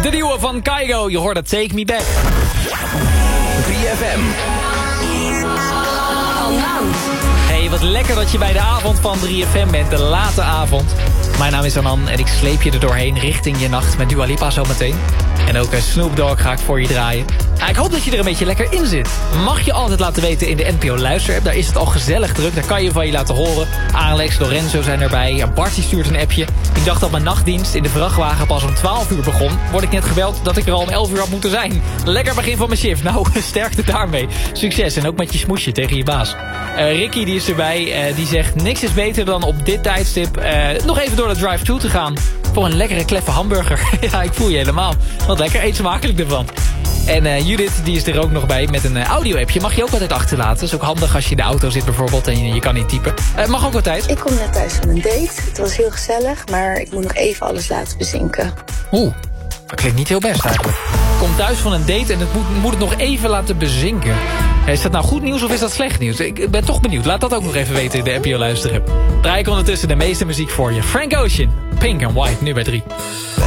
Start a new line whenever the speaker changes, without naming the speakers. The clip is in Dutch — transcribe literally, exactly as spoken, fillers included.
De nieuwe van Kygo, je hoort het Take Me Back.
drie F M.
Hey, wat lekker dat je bij de avond van drie F M bent, de late avond. Mijn naam is Anan en ik sleep je er doorheen richting je nacht met Dua Lipa zometeen. En ook Snoop Dogg ga ik voor je draaien. Ah, ik hoop dat je er een beetje lekker in zit. Mag je altijd laten weten in de N P O Luister-app. Daar is het al gezellig druk, daar kan je van je laten horen. Alex, Lorenzo zijn erbij. Ja, Bart die stuurt een appje. Ik dacht dat mijn nachtdienst in de vrachtwagen pas om twaalf uur begon. Word ik net gebeld dat ik er al om elf uur had moeten zijn. Lekker begin van mijn shift. Nou, sterkte daarmee. Succes en ook met je smoesje tegen je baas. Uh, Ricky die is erbij. Uh, die zegt niks is beter dan op dit tijdstip uh, nog even door de drive-thru te gaan. Voor een lekkere kleffe hamburger. Ja, ik voel je helemaal. Wat lekker, eet smakelijk ervan. En uh, Judith die is er ook nog bij met een uh, audio-appje. Mag je ook altijd achterlaten. Is ook handig als je in de auto zit bijvoorbeeld en je, je kan niet typen. Uh, mag ook altijd.
Ik kom net thuis van een date. Het was heel gezellig, maar ik moet nog even alles laten bezinken.
Oeh, dat klinkt niet heel best eigenlijk. Kom thuis van een date en het moet, moet het nog even laten bezinken. Is dat nou goed nieuws of is dat slecht nieuws? Ik ben toch benieuwd. Laat dat ook nog even weten in de N P O Luister-app. Draai ik ondertussen de meeste muziek voor je. Frank Ocean, Pink and White, nu bij drie.